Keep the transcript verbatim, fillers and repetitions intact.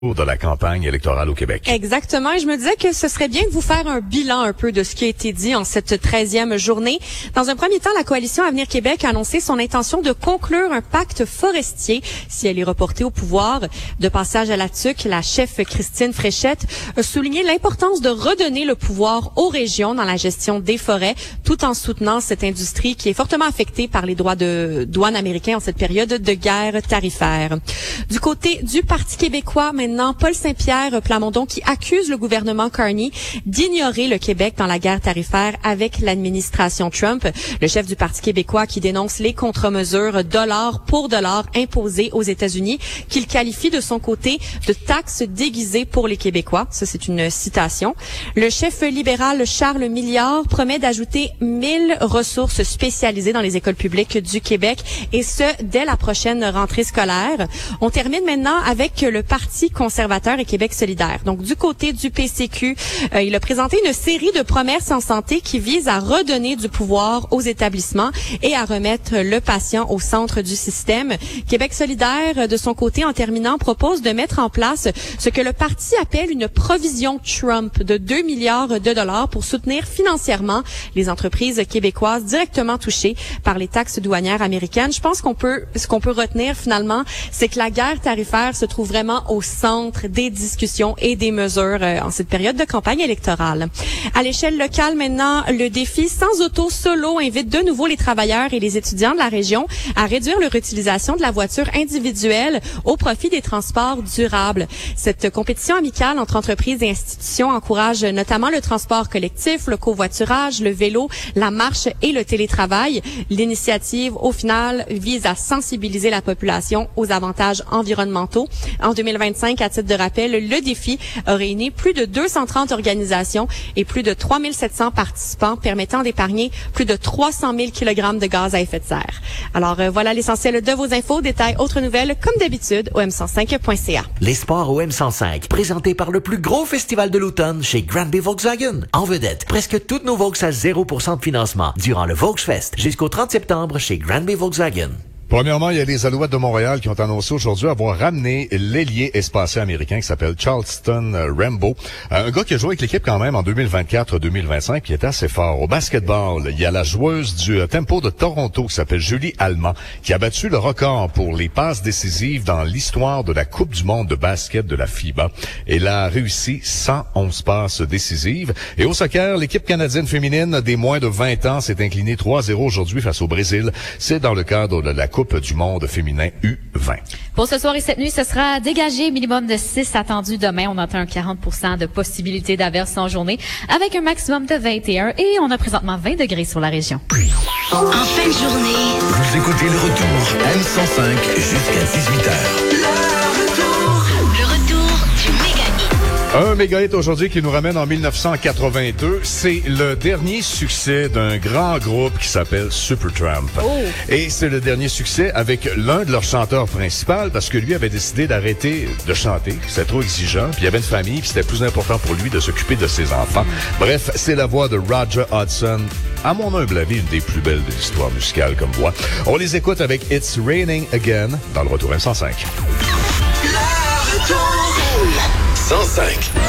de la campagne électorale au Québec. Exactement. Et je me disais que ce serait bien de vous faire un bilan un peu de ce qui a été dit en cette treizième journée. Dans un premier temps, la coalition Avenir Québec a annoncé son intention de conclure un pacte forestier si elle est reportée au pouvoir. De passage à la T U Q, la chef Christine Fréchette a souligné l'importance de redonner le pouvoir aux régions dans la gestion des forêts, tout en soutenant cette industrie qui est fortement affectée par les droits de douane américains en cette période de guerre tarifaire. Du côté du Parti québécois, maintenant, Paul Saint-Pierre Plamondon qui accuse le gouvernement Carney d'ignorer le Québec dans la guerre tarifaire avec l'administration Trump. Le chef du Parti québécois qui dénonce les contre-mesures dollar pour dollar imposées aux États-Unis, qu'il qualifie de son côté de taxes déguisées pour les Québécois. Ça, c'est une citation. Le chef libéral Charles Milliard promet d'ajouter mille ressources spécialisées dans les écoles publiques du Québec, et ce, dès la prochaine rentrée scolaire. On termine maintenant avec le Parti conservateur et Québec solidaire. Donc, du côté du P C Q, euh, il a présenté une série de promesses en santé qui visent à redonner du pouvoir aux établissements et à remettre le patient au centre du système. Québec solidaire, de son côté, en terminant, propose de mettre en place ce que le parti appelle une provision Trump de deux milliards de dollars pour soutenir financièrement les entreprises québécoises directement touchées par les taxes douanières américaines. Je pense qu'on peut, ce qu'on peut retenir finalement, c'est que la guerre tarifaire se trouve vraiment au centre des discussions et des mesures euh, en cette période de campagne électorale. À l'échelle locale, maintenant, le défi sans auto solo invite de nouveau les travailleurs et les étudiants de la région à réduire leur utilisation de la voiture individuelle au profit des transports durables. Cette compétition amicale entre entreprises et institutions encourage notamment le transport collectif, le covoiturage, le vélo, la marche et le télétravail. L'initiative, au final, vise à sensibiliser la population aux avantages environnementaux. En deux mille vingt-cinq, à titre de rappel, le défi a réuni plus de deux cent trente organisations et plus de trois mille sept cents participants, permettant d'épargner plus de trois cent mille kilogrammes de gaz à effet de serre. Alors euh, voilà l'essentiel de vos infos. Détails, autres nouvelles, comme d'habitude, au m cent cinq point c a. Les sports au M cent cinq, présentés par le plus gros festival de l'automne chez Granby Volkswagen. En vedette, presque toutes nos Vaux à zéro pour cent de financement durant le Volksfest jusqu'au trente septembre chez Granby Volkswagen. Premièrement, il y a les Alouettes de Montréal qui ont annoncé aujourd'hui avoir ramené l'ailier espacé américain qui s'appelle Charleston Rambo. Un gars qui a joué avec l'équipe quand même en deux mille vingt-quatre deux mille vingt-cinq, qui était assez fort. Au basketball, il y a la joueuse du Tempo de Toronto qui s'appelle Julie Allemand, qui a battu le record pour les passes décisives dans l'histoire de la Coupe du monde de basket de la FIBA. Elle a réussi cent onze passes décisives. Et au soccer, l'équipe canadienne féminine des moins de vingt ans s'est inclinée trois à zéro aujourd'hui face au Brésil. C'est dans le cadre de la Coupe du monde féminin U vingt. Pour ce soir et cette nuit, ce sera dégagé, minimum de six attendus demain. On attend un quarante pour cent de possibilité d'averse en journée avec un maximum de vingt et un et on a présentement vingt degrés sur la région. En fin de journée, vous écoutez le retour M cent cinq jusqu'à dix-huit heures. Le retour, le retour du Mégahit. Un méga hit aujourd'hui qui nous ramène en mille neuf cent quatre-vingt-deux. C'est le dernier succès d'un grand groupe qui s'appelle Supertramp. Oh. Et c'est le dernier succès avec l'un de leurs chanteurs principaux parce que lui avait décidé d'arrêter de chanter. C'était trop exigeant. Puis il avait une famille. Puis c'était plus important pour lui de s'occuper de ses enfants. Bref, c'est la voix de Roger Hodgson. À mon humble avis, une des plus belles de l'histoire musicale comme voix. On les écoute avec It's Raining Again dans le retour M cent cinq. Le retour cent cinq.